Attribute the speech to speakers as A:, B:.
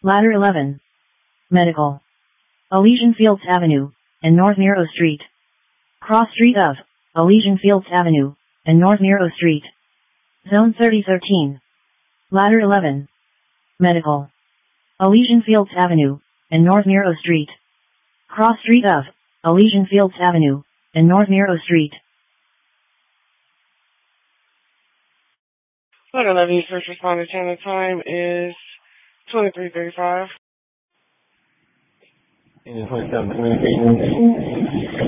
A: Ladder 11. Medical. Elysian Fields Avenue, and North Miro Street. Cross Street of Elysian Fields Avenue, and North Miro Street. Zone 3013. Ladder 11. Medical. Elysian Fields Avenue, and North Miro Street. Cross Street of Elysian Fields Avenue, and North Miro Street.
B: Ladder 11, first responder channel time is 23:35.
C: Unit 27 communication.